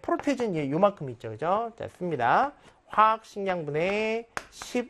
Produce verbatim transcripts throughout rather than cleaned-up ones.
프로테이즈는 예, 요만큼 있죠. 그죠? 자, 씁니다. 화학 식량분의 십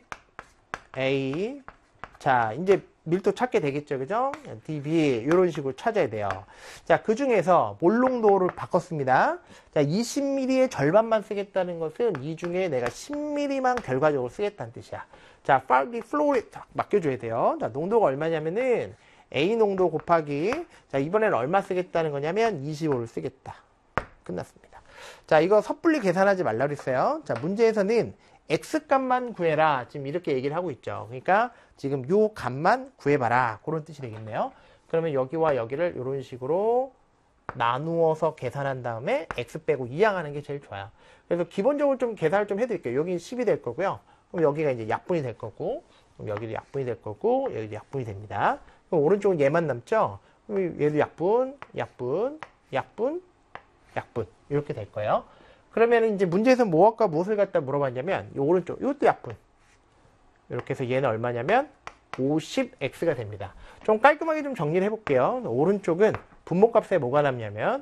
에이. 자, 이제 밀도 찾게 되겠죠. 그죠? 디비, 이런 식으로 찾아야 돼요. 자, 그 중에서 몰농도를 바꿨습니다. 자, 이십 밀리리터의 절반만 쓰겠다는 것은 이 중에 내가 십 밀리리터만 결과적으로 쓰겠다는 뜻이야. 자, 파울리 플로우에 맡겨줘야 돼요. 자, 농도가 얼마냐면은 A 농도 곱하기, 자, 이번에는 얼마 쓰겠다는 거냐면 이십오를 쓰겠다. 끝났습니다. 자, 이거 섣불리 계산하지 말라 그랬어요. 자, 문제에서는 X값만 구해라. 지금 이렇게 얘기를 하고 있죠. 그러니까 지금 요 값만 구해봐라. 그런 뜻이 되겠네요. 그러면 여기와 여기를 이런 식으로 나누어서 계산한 다음에 X 빼고 이항하는 게 제일 좋아요. 그래서 기본적으로 좀 계산을 좀 해드릴게요. 여기 십이 될 거고요. 그럼 여기가 이제 약분이 될 거고, 그럼 여기도 약분이 될 거고, 여기도 약분이 됩니다. 그럼 오른쪽은 얘만 남죠? 그럼 얘도 약분, 약분, 약분, 약분. 이렇게 될 거예요. 그러면 이제 문제에서 무엇과 무엇을 갖다 물어봤냐면, 이 오른쪽, 이것도 약분. 이렇게 해서 얘는 얼마냐면, 오십 엑스가 됩니다. 좀 깔끔하게 좀 정리를 해볼게요. 오른쪽은 분모값에 뭐가 남냐면,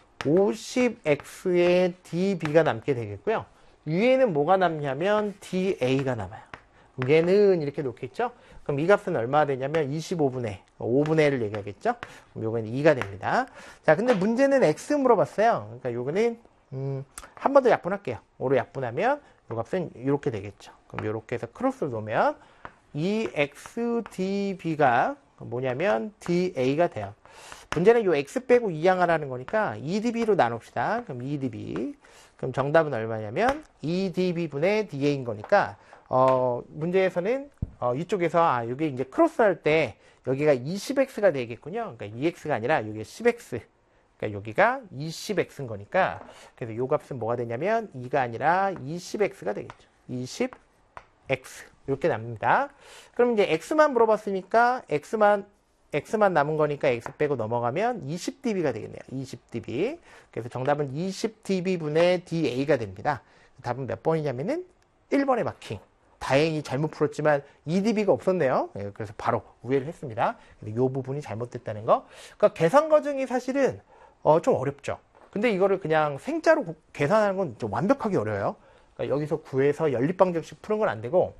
오십 엑스에 디비가 남게 되겠고요. 위에는 뭐가 남냐면, 디에이가 남아요. 그럼 얘는 이렇게 놓겠죠? 그럼 이 값은 얼마가 되냐면, 이십오분의, 오분의 일을 얘기하겠죠? 그럼 요거는 이가 됩니다. 자, 근데 문제는 X 물어봤어요. 그러니까 요거는, 음, 한 번 더 약분할게요. 오로 약분하면 요 값은 이렇게 되겠죠. 그럼 이렇게 해서 크로스를 놓으면 이 엑스 디비가 뭐냐면 디에이가 돼요. 문제는 요 X 빼고 이항하라는 거니까 이 디비로 나눕시다. 그럼 이 디비. 그럼 정답은 얼마냐면 이 디비분의 디에이인 거니까 어, 문제에서는 어, 이쪽에서 아, 이게 이제 크로스 할 때 여기가 이십 엑스가 되겠군요. 그러니까 이 엑스가 아니라 여기 십 엑스. 그러니까 여기가 이십 엑스인 거니까 그래서 요 값은 뭐가 되냐면 이가 아니라 이십 엑스가 되겠죠. 이십 엑스 이렇게 남습니다. 그럼 이제 X만 물어봤으니까 X만 X만 남은 거니까 X 빼고 넘어가면 이십 디비가 되겠네요. 이십 디비. 그래서 정답은 이십 디비분의 디에이가 됩니다. 답은 몇 번이냐면은 일 번에 마킹. 다행히 잘못 풀었지만 이 디비가 없었네요. 그래서 바로 우회를 했습니다. 이 부분이 잘못됐다는 거. 그러니까 계산 과정이 사실은 어, 좀 어렵죠. 근데 이거를 그냥 생짜로 구, 계산하는 건 좀 완벽하게 어려워요. 그러니까 여기서 구해서 연립방정식 푸는 건 안 되고,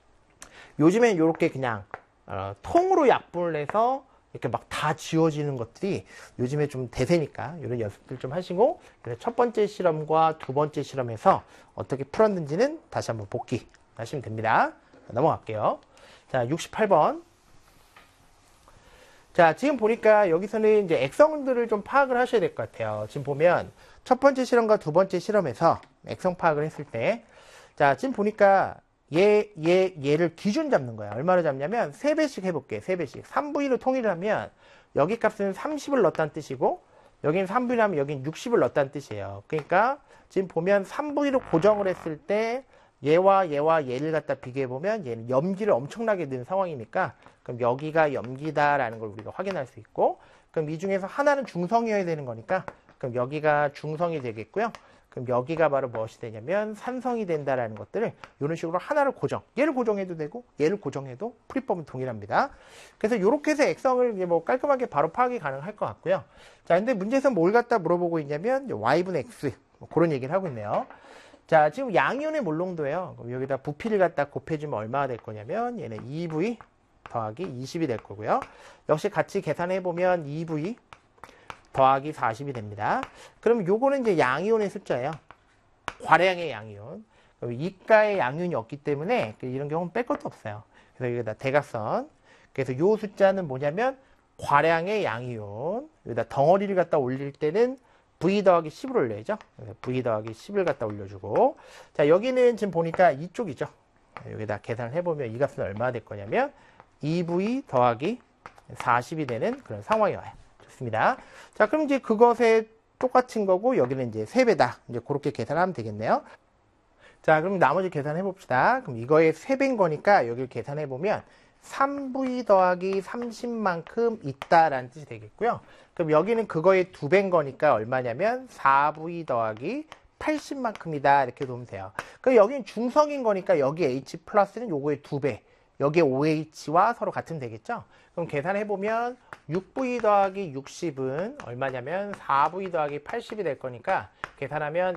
요즘엔 이렇게 그냥, 어, 통으로 약분을 해서 이렇게 막 다 지워지는 것들이 요즘에 좀 대세니까, 이런 연습들 좀 하시고, 그래서 첫 번째 실험과 두 번째 실험에서 어떻게 풀었는지는 다시 한번 복기 하시면 됩니다. 넘어갈게요. 자, 육십팔 번. 자, 지금 보니까 여기서는 이제 액성들을 좀 파악을 하셔야 될 것 같아요. 지금 보면 첫 번째 실험과 두 번째 실험에서 액성 파악을 했을 때, 자, 지금 보니까 얘, 얘, 얘를 기준 잡는 거야. 얼마로 잡냐면 세 배씩 해볼게. 세 배씩. 삼 분의 이로 통일을 하면 여기 값은 삼십을 넣었다는 뜻이고, 여기는 삼 분의 일 하면 여기는 육십을 넣었다는 뜻이에요. 그러니까 지금 보면 삼 분의 이로 고정을 했을 때 얘와 얘와 얘를 갖다 비교해보면 얘는 염기를 엄청나게 넣은 상황이니까 그럼 여기가 염기다라는 걸 우리가 확인할 수 있고, 그럼 이 중에서 하나는 중성이어야 되는 거니까 그럼 여기가 중성이 되겠고요. 그럼 여기가 바로 무엇이 되냐면 산성이 된다라는 것들을 이런 식으로 하나를 고정, 얘를 고정해도 되고 얘를 고정해도 풀이법은 동일합니다. 그래서 이렇게 해서 액성을 뭐 깔끔하게 바로 파악이 가능할 것 같고요. 자, 근데 문제에서 뭘 갖다 물어보고 있냐면 y분의 x 뭐 그런 얘기를 하고 있네요. 자, 지금 양이온의 몰농도예요. 그럼 여기다 부피를 갖다 곱해주면 얼마가 될 거냐면 얘는 이 브이 더하기 이십이 될 거고요. 역시 같이 계산해보면 이 브이 더하기 사십이 됩니다. 그럼 요거는 이제 양이온의 숫자예요. 과량의 양이온. 이가의 양이온이 없기 때문에 이런 경우는 뺄 것도 없어요. 그래서 여기다 대각선. 그래서 요 숫자는 뭐냐면 과량의 양이온. 여기다 덩어리를 갖다 올릴 때는 V 더하기 십을 올려야죠. V 더하기 십을 갖다 올려주고. 자, 여기는 지금 보니까 이쪽이죠. 여기다 계산을 해보면 이 값은 얼마나 될 거냐면 이 브이 더하기 사십이 되는 그런 상황이 와요. 좋습니다. 자, 그럼 이제 그것에 똑같은 거고 여기는 이제 세 배다. 이제 그렇게 계산하면 되겠네요. 자, 그럼 나머지 계산해 봅시다. 그럼 이거의 세 배인 거니까 여기를 계산해 보면 삼 브이 더하기 삼십만큼 있다라는 뜻이 되겠고요. 그럼 여기는 그거의 두 배인 거니까 얼마냐면 사 브이 더하기 팔십만큼이다. 이렇게 놓으면 돼요. 그럼 여기는 중성인 거니까 여기 H 플러스는 요거의 두 배. 여기에 오에이치와 서로 같으면 되겠죠? 그럼 계산해보면 육 브이 더하기 육십은 얼마냐면 사 브이 더하기 팔십이 될 거니까 계산하면